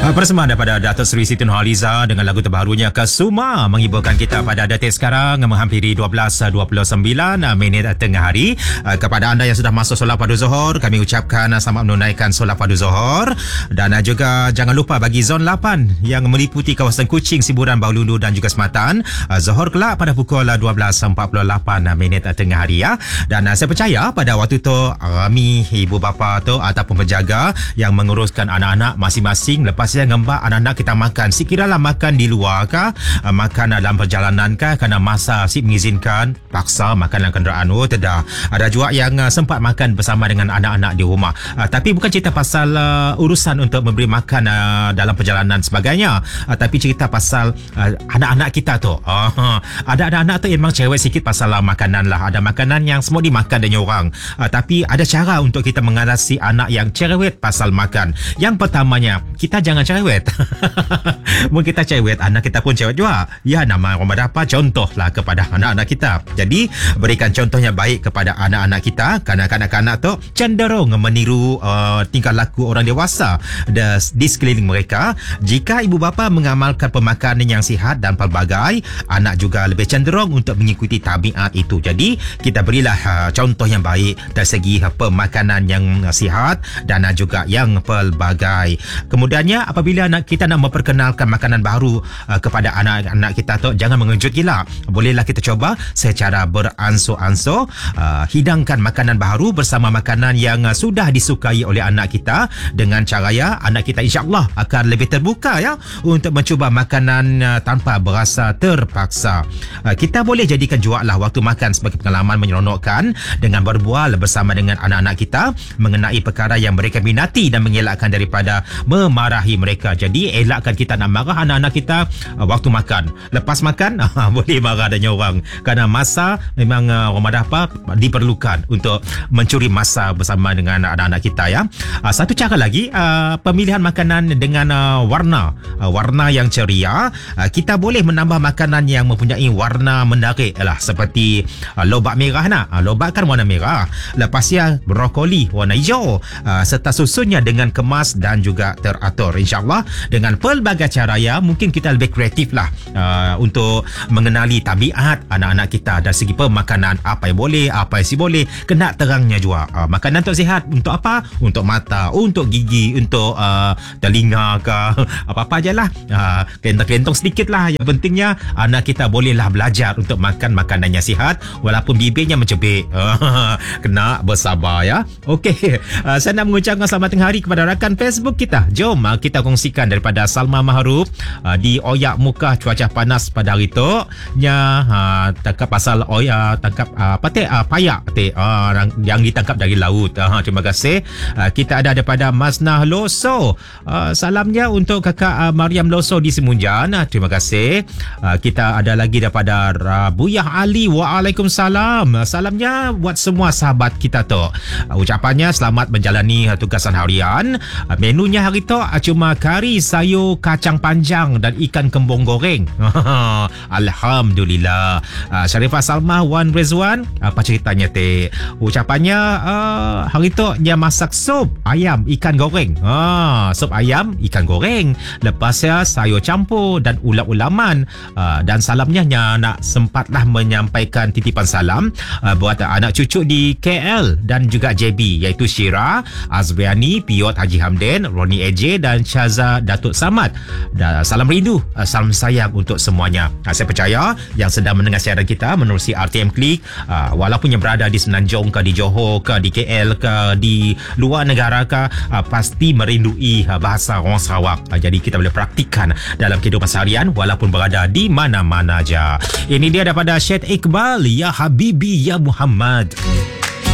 Persembahan daripada Datuk Seri Siti Nurhaliza dengan lagu terbarunya Kesuma menghiburkan kita pada detik sekarang menghampiri 12.29 minit tengah hari. Kepada anda yang sudah masuk solat fardu Zuhur, kami ucapkan selamat menunaikan solat fardu Zuhur. Dan juga jangan lupa bagi zon 8 yang meliputi kawasan Kuching, Siburan, Baululu dan juga Sematan, Zuhur kelak pada pukul 12.48 minit tengah hari ya. Dan saya percaya pada waktu tu kami ibu bapa tu ataupun penjaga yang menguruskan anak-anak masing-masing, lepas saya ngembak anak-anak kita makan, sekiranya makan di luar kah, makan dalam perjalanan kah, kerana masa si mengizinkan, paksa makan dalam kenderaan. Oh tidak, ada juga yang sempat makan bersama dengan anak-anak di rumah. Tapi bukan cerita pasal urusan untuk memberi makan dalam perjalanan sebagainya, tapi cerita pasal anak-anak kita tu. Ada anak-anak tu memang cerewet sikit pasal makanan lah. Ada makanan yang semua dimakan dengan orang, tapi ada cara untuk kita mengatasi anak yang cerewet pasal makan. Yang pertamanya, kita jangan cerewet. Mungkin kita cerewet, anak kita pun cerewet juga. Ya, nama orang apa contohlah kepada anak-anak kita. Jadi berikan contohnya baik kepada anak-anak kita, kerana kanak-kanak tu cenderung meniru tingkah laku orang dewasa di sekeliling mereka. Jika ibu bapa mengamalkan pemakanan yang sihat dan pelbagai, anak juga lebih cenderung untuk mengikuti tabiat itu. Jadi kita berilah contoh yang baik dari segi pemakanan yang sihat dan juga yang pelbagai. Kemudiannya, apabila kita nak memperkenalkan makanan baru kepada anak-anak kita tu, jangan mengejut gila. Bolehlah kita coba secara beransur-ansur hidangkan makanan baru bersama makanan yang sudah disukai oleh anak kita. Dengan cara ya, anak kita insya-Allah akan lebih terbuka ya untuk mencuba makanan tanpa berasa terpaksa. Kita boleh jadikan jualah waktu makan sebagai pengalaman menyeronokkan dengan berbual bersama dengan anak-anak kita mengenai perkara yang mereka minati dan mengelakkan daripada memarahi mereka. Jadi elakkan kita nak marah anak-anak kita waktu makan. Lepas makan boleh marah dengan orang, kerana masa memang Ramadan diperlukan untuk mencuri masa bersama dengan anak-anak kita ya. Satu cara lagi, pemilihan makanan dengan warna yang ceria. Kita boleh menambah makanan yang mempunyai warna menarik lah, seperti lobak merah lobak kan warna merah, lepas ya brokoli warna hijau, serta susunnya dengan kemas dan juga teratur. InsyaAllah dengan pelbagai cara ya, mungkin kita lebih kreatif lah untuk mengenali tabiat anak-anak kita dari segi pemakanan, apa yang boleh, apa yang si boleh, kena terangnya juga. Makanan untuk sihat untuk apa? Untuk mata, untuk gigi, untuk telinga ke apa-apa je lah, kelentong-kelentong sedikit lah. Yang pentingnya anak kita bolehlah belajar untuk makan makanan yang sihat walaupun bibirnya mencebik. Kena bersabar ya. Okey, saya nak mengucapkan selamat tengah hari kepada rakan Facebook kita. Jom kita kongsikan daripada Salma Maharuf di Oyak Muka cuaca panas pada hari tu nya, tangkap pasal tangkap payak yang ditangkap dari laut. Terima kasih. Kita ada daripada Masnah Loso, salamnya untuk kakak Mariam Loso di Semunjan. Terima kasih. Kita ada lagi daripada Buyah Ali, waalaikumsalam, salamnya buat semua sahabat kita tu. Ucapannya selamat menjalani tugasan harian. Menunya hari tu cuma kari sayur kacang panjang dan ikan kembung goreng. Alhamdulillah. Syarifah Salma Wan Rezwan, apa ceritanya teh? Ucapannya hari tu dia masak sup ayam ikan goreng. Sup ayam ikan goreng, lepasnya sayur campur dan ulam-ulaman. Dan salamnya nak sempatlah menyampaikan titipan salam buat anak cucu di KL dan juga JB, iaitu Syira, Azriani, Piot Haji Hamden, Roni AJ dan Syaza Datuk Samad. Dan salam rindu, salam sayang untuk semuanya. Saya percaya yang sedang mendengar siaran kita menerusi RTM Klik, walaupun yang berada di Semenanjung ke, di Johor ke, di KL ke, di luar negara ke, pasti merindui bahasa orang Sarawak. Jadi kita boleh praktikkan dalam kehidupan seharian walaupun berada di mana-mana aja. Ini dia daripada Syed Iqbal, Ya Habibi Ya Muhammad.